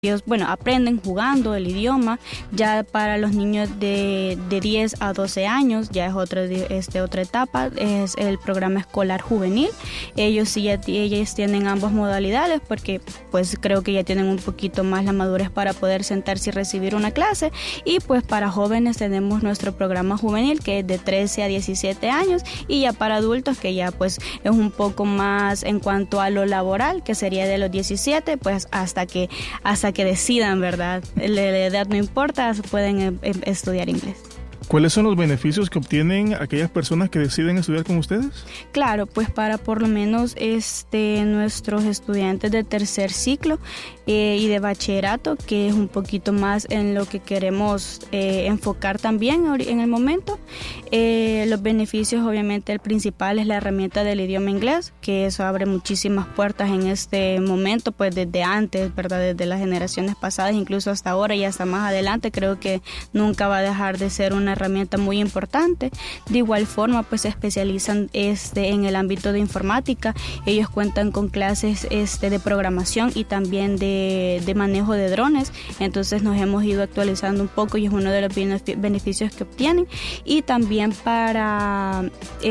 Ellos, aprenden jugando el idioma. Ya para los niños de 10 a 12 años, ya es otra etapa, es el programa escolar juvenil. Ellos tienen ambas modalidades porque pues creo que ya tienen un poquito más la madurez para poder sentarse y recibir una clase. Y pues para jóvenes tenemos nuestro programa juvenil que es de 13 a 17 años, y ya para adultos que ya pues es un poco más en cuanto a lo laboral, que sería de los 17 pues hasta que decidan, ¿verdad? La edad no importa, pueden estudiar inglés. ¿Cuáles son los beneficios que obtienen aquellas personas que deciden estudiar con ustedes? Claro, pues para por lo menos nuestros estudiantes de tercer ciclo y de bachillerato, que es un poquito más en lo que queremos enfocar también en el momento. Los beneficios, obviamente el principal es la herramienta del idioma inglés, que eso abre muchísimas puertas en este momento, pues desde antes, ¿verdad? Desde las generaciones pasadas, incluso hasta ahora y hasta más adelante, creo que nunca va a dejar de ser una herramienta muy importante. De igual forma, pues se especializan en el ámbito de informática. Ellos cuentan con clases de programación y también de manejo de drones. Entonces nos hemos ido actualizando un poco y es uno de los beneficios que obtienen. Y también para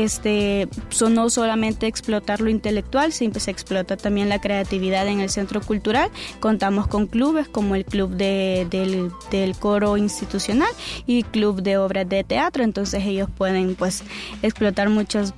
no solamente explotar lo intelectual, sino se explota también la creatividad en el centro cultural. Contamos con clubes como el club del coro institucional y club de obras de teatro, entonces ellos pueden pues explotar muchas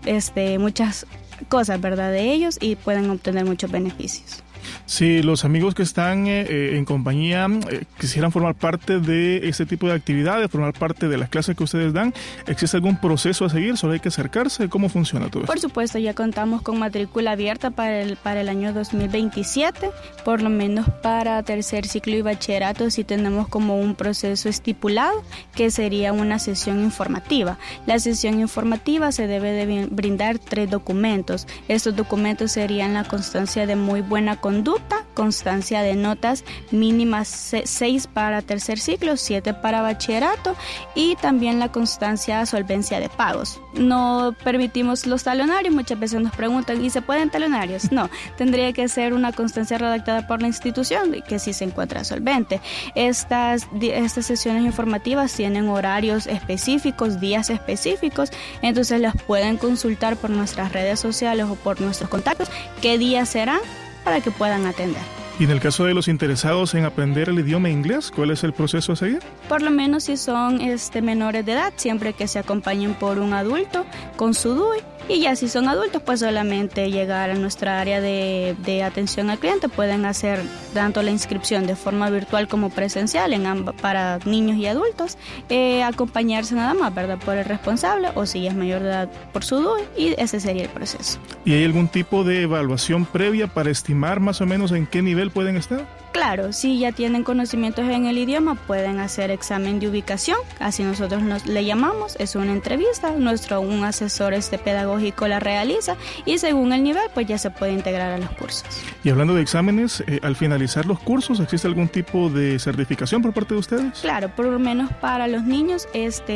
cosas, ¿verdad?, de ellos, y pueden obtener muchos beneficios. Si los amigos que están en compañía quisieran formar parte de este tipo de actividades, formar parte de las clases que ustedes dan, ¿existe algún proceso a seguir? ¿Solo hay que acercarse? ¿Cómo funciona todo esto? Por supuesto, ya contamos con matrícula abierta para el año 2027, por lo menos para tercer ciclo y bachillerato sí tenemos como un proceso estipulado, que sería una sesión informativa. La sesión informativa se debe de brindar 3 documentos. Estos documentos serían la constancia de muy buena conducta, constancia de notas mínimas 6 para tercer ciclo, 7 para bachillerato, y también la constancia de solvencia de pagos. No permitimos los talonarios. Muchas veces nos preguntan, ¿y se pueden talonarios? No, tendría que ser una constancia redactada por la institución que sí se encuentra solvente. Estas sesiones informativas tienen horarios específicos, días específicos, entonces las pueden consultar por nuestras redes sociales o por nuestros contactos qué días serán para que puedan atender. Y en el caso de los interesados en aprender el idioma inglés, ¿cuál es el proceso a seguir? Por lo menos si son menores de edad, siempre que se acompañen por un adulto con su DUI, y ya si son adultos, pues solamente llegar a nuestra área de atención al cliente. Pueden hacer tanto la inscripción de forma virtual como presencial para niños y adultos, acompañarse nada más, ¿verdad?, por el responsable, o si es mayor de edad por su DUI, y ese sería el proceso. ¿Y hay algún tipo de evaluación previa para estimar más o menos en qué nivel pueden estar? Claro, si ya tienen conocimientos en el idioma, pueden hacer examen de ubicación, así nosotros le llamamos, es una entrevista, un asesor pedagógico la realiza, y según el nivel pues ya se puede integrar a los cursos. Y hablando de exámenes, al finalizar los cursos, ¿existe algún tipo de certificación por parte de ustedes? Claro, por lo menos para los niños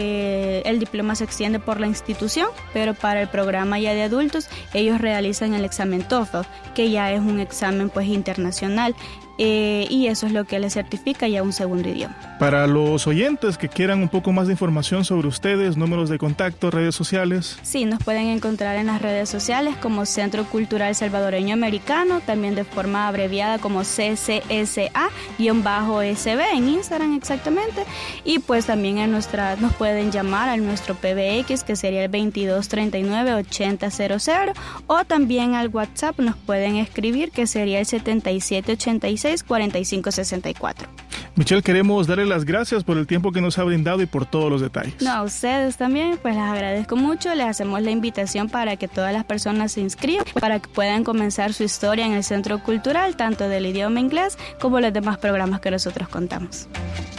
el diploma se extiende por la institución, pero para el programa ya de adultos ellos realizan el examen TOEFL, que ya es un examen pues internacional. Y eso es lo que les certifica ya un segundo idioma. Para los oyentes que quieran un poco más de información sobre ustedes, números de contacto, redes sociales. Sí, nos pueden encontrar en las redes sociales como Centro Cultural Salvadoreño Americano, también de forma abreviada como CCSA-SB en Instagram exactamente, y pues también nos pueden llamar a nuestro PBX, que sería el 2239-8000, o también al WhatsApp nos pueden escribir, que sería el 7786-4564. Michelle, queremos darle las gracias por el tiempo que nos ha brindado y por todos los detalles. No, a ustedes también, pues les agradezco mucho. Les hacemos la invitación para que todas las personas se inscriban, para que puedan comenzar su historia en el Centro Cultural, tanto del idioma inglés como los demás programas que nosotros contamos.